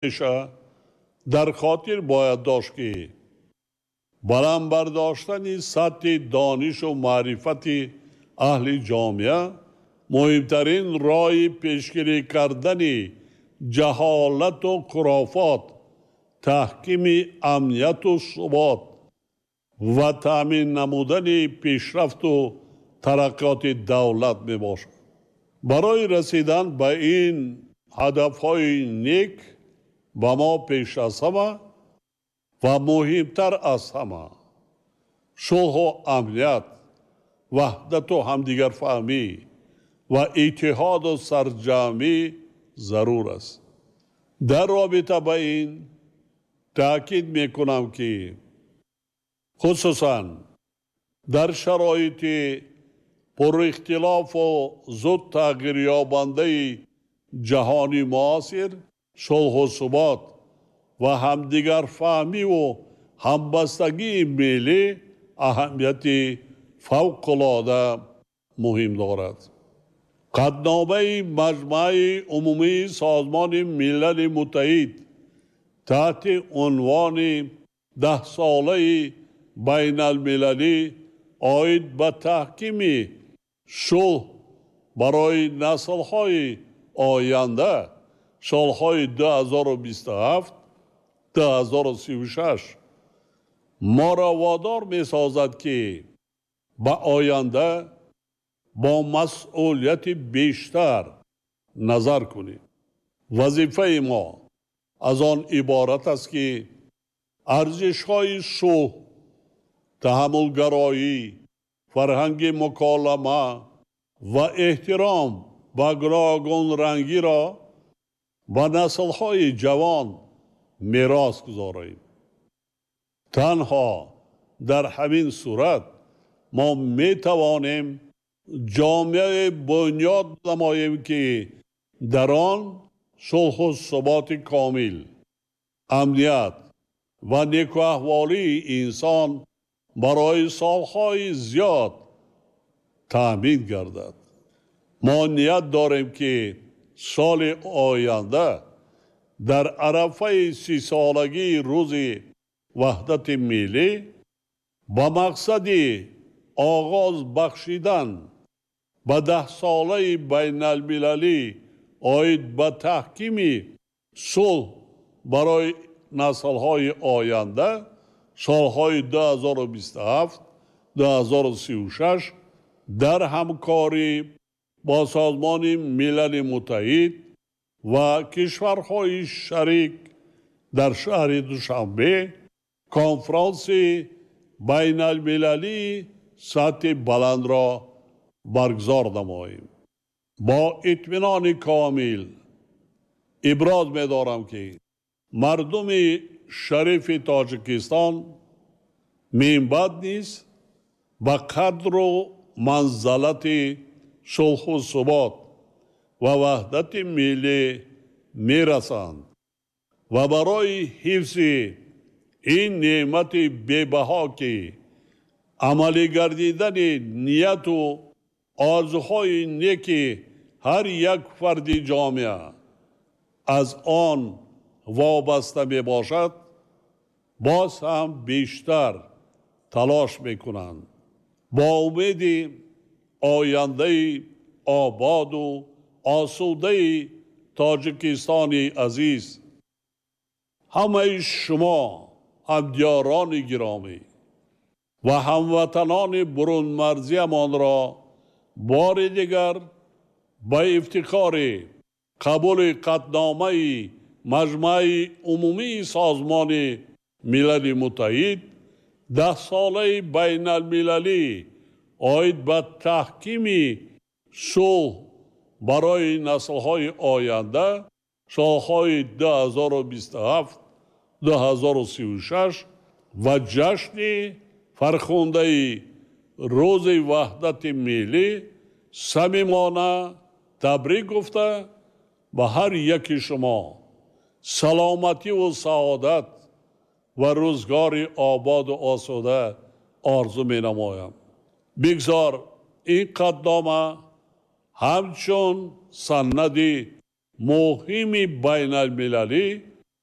میشه در خاطر باید داشت که برام برداشتن سطح دانش و معرفت اهل جامعه مهمترین راه پیشگیری کردن جهالت و خرافات، تحکیم امنیت و ثبات و تامین نمودن پیشرفت و ترقیات دولت می باشد. برای رسیدن به این هدفهای نیک به ما پیش از همه و مهمتر از همه صلح و امنیت، وحدت و همدیگر فهمی و اتحاد و سرجمی ضرور است. در رابطه با این تاکید می کنم که خصوصا در شرایط پر اختلاف و زود تغییر یابنده جهانی معاصر صلح و ثبات و همدیگر فهمی و همبستگی ملی اهمیت فوق‌العاده مهم دارد. قطعنامه مجمع عمومی سازمان ملل متحد تحت عنوان 10 ساله بین المللی آید به تحکیم صلح برای نسل‌های آینده سالهای 2027 2036 ما را وادار می سازد که به آینده با مسئولیت بیشتر نظر کنیم. وظیفه ما از آن عبارت است که ارزش‌های صلح، تحملگرایی، فرهنگ مکالمه و احترام به گوناگون رنگی را به نسل‌های جوان میراث گذاریم. تنها در همین صورت ما می توانیم جامعه بنیاد نماییم که در آن صلح و ثبات کامل، امنیت و نیک احوالی انسان برای سالهای زیاد تامین گردد. ما نیت داریم که سال آینده در عرفه 30 سالگی روز وحدت ملی با مقصد آغاز بخشیدن به 10 ساله بین المللی آید به تحکیم صلح برای نسل‌های آینده سالهای 2027 2036 در همکاری با سازمان ملل متحد و کشورهای شریک در شهر دوشنبه کنفرانس بین المللی سطح بلند را برگزار نماییم. با اطمینان کامل ابراز می دارم که مردم شریف تاجیکستان من بعد نیز به قدر و منزلت صلح و ثبات و وحدت ملی می رسند و برای حفظ این نعمت بی‌بها که عملی گردیدن نیت و آرزوهای نیک هر یک فرد جامعه از آن وابسته می باشد، باز هم بیشتر تلاش می کنند. با امید آینده آباد و آسوده تاجیکستان عزیز همه شما همدیاران گرامی و هموطنان برون مرزیمان را بار دیگر به افتخار قبول قطعنامه مجمع عمومی سازمان ملل متحد 10 ساله بین المللی آید به تحکیم صلح برای نسل‌های آینده سالهای 2027 2036 و جشن فرخنده روز وحدت ملی صمیمانه تبریک گفته به هر یک شما سلامتی و سعادت و روزگار آباد و آسوده آرزو می نمایم. بگذار این قطعنامه همچون سند مهم بین المللی